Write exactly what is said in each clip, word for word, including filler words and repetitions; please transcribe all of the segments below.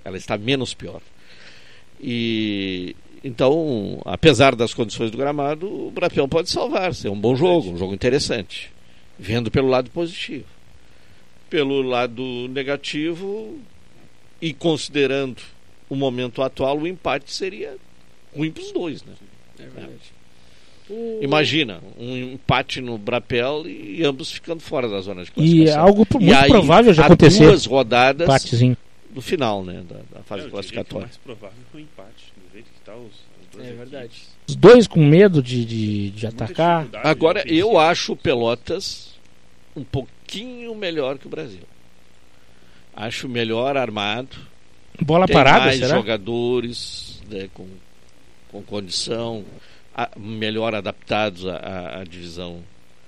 ela está menos pior. E então, apesar das condições do gramado, o Brapel pode salvar, ser um bom jogo, um jogo interessante, vendo pelo lado positivo. Pelo lado negativo, e considerando o momento atual, o empate seria ruim para os dois, né? É verdade. É. O... Imagina um empate no Brapel e ambos ficando fora da zona de classificação. E é algo muito e aí, provável de há acontecer. Duas rodadas Empatezinho. do final, né, da, da fase Eu classificatória. mais provável que o empate, do jeito que tá os, as duas É equipes. verdade. Os dois com medo de, de, de Muita atacar. dificuldade Agora, ofensiva. eu acho o Pelotas um pouquinho melhor que o Brasil. Acho melhor armado. Bola Tem parada, mais será? jogadores, né, com, com condição, a, melhor adaptados à, à, à divisão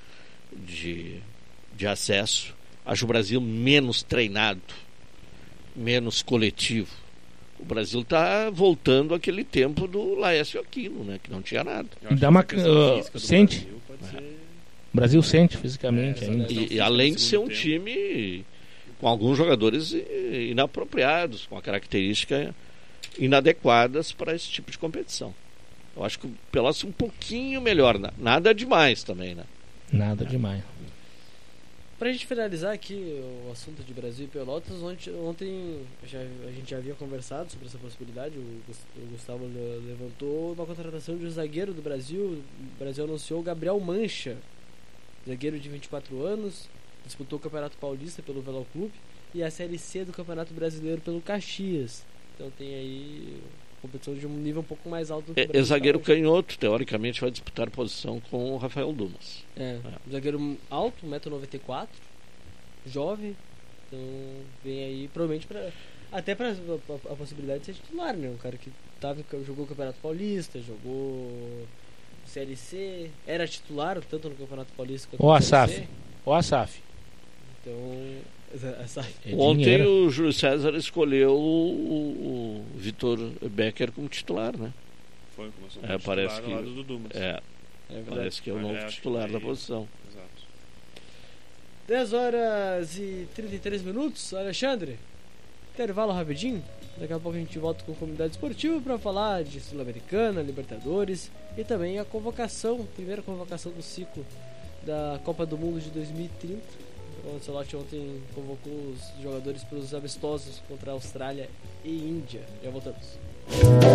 de, de acesso. Acho o Brasil menos treinado, menos coletivo. O Brasil está voltando àquele tempo do Laércio Aquino, né, que não tinha nada. Eu acho Dá que uma- essa questão uh, física do sente? Brasil pode ser- O Brasil sente fisicamente É, ainda. essa- E, e além de ser um time com alguns jogadores inapropriados, com a característica inadequadas para esse tipo de competição. Eu acho que o Pelotas é um pouquinho melhor, nada demais também, né? Nada demais. Pra gente finalizar aqui o assunto de Brasil e Pelotas, ontem, ontem já, a gente já havia conversado sobre essa possibilidade, o, Gus- o Gustavo le- levantou uma contratação de um zagueiro do Brasil. O Brasil anunciou o Gabriel Mancha, zagueiro de vinte e quatro anos, disputou o Campeonato Paulista pelo Velo Clube e a Série C do Campeonato Brasileiro pelo Caxias. Então tem aí competição de um nível um pouco mais alto do que o É, é Brasil zagueiro tá hoje. canhoto, teoricamente vai disputar posição com o Rafael Dumas. É, um zagueiro alto, um metro e noventa e quatro, jovem, então vem aí provavelmente pra, até para a, a possibilidade de ser titular, né? Um cara que tava, jogou o Campeonato Paulista, jogou Série C, era titular tanto no Campeonato Paulista quanto Ó, na Série Asaf. C. Ó, Asaf. Então, essa, essa, É Ontem dinheiro. o Júlio César escolheu o, o Vitor Becker como titular, né? Foi, começou É, como parece titular que- ao lado do Dumas. É, é verdade. parece que é o Mas novo é, acho titular que da aí- posição. Exato. dez horas e trinta e três minutos, Alexandre. Intervalo rapidinho. Daqui a pouco a gente volta com a comunidade esportiva para falar de Sul-Americana, Libertadores e também a convocação, primeira convocação do ciclo da Copa do Mundo de dois mil e trinta. O Ancelotti ontem convocou os jogadores para os amistosos contra a Austrália e Índia. Já voltamos.